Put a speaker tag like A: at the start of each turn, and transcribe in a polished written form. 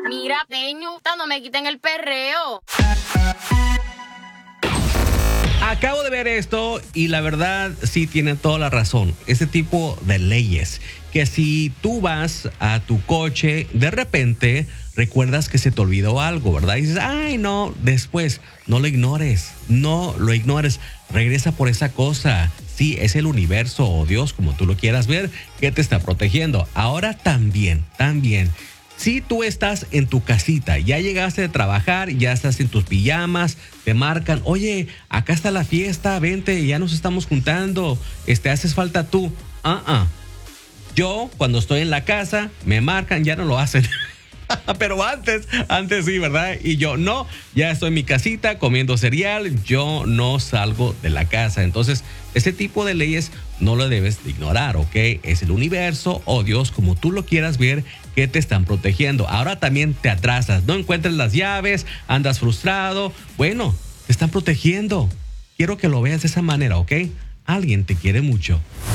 A: Mira, Peñuta, no me quiten el perreo.
B: Acabo de ver esto y la verdad sí tienen toda la razón. Ese tipo de leyes, que si tú vas a tu coche, de repente recuerdas que se te olvidó algo, ¿verdad? Y dices, ay no, después no lo ignores, regresa por esa cosa. Sí, es el universo o Dios, como tú lo quieras ver, que te está protegiendo. Ahora también. Si tú estás en tu casita, ya llegaste de trabajar, ya estás en tus pijamas, te marcan, oye, acá está la fiesta, vente, ya nos estamos juntando, haces falta tú. Yo, cuando estoy en la casa, me marcan, ya no lo hacen. Pero antes sí, ¿verdad? Y yo no, ya estoy en mi casita comiendo cereal, yo no salgo de la casa. Entonces, ese tipo de leyes no lo debes de ignorar, ¿ok? Es el universo o Dios, como tú lo quieras ver, que te están protegiendo. Ahora también te atrasas, no encuentras las llaves, andas frustrado. Bueno, te están protegiendo. Quiero que lo veas de esa manera, ¿ok? Alguien te quiere mucho.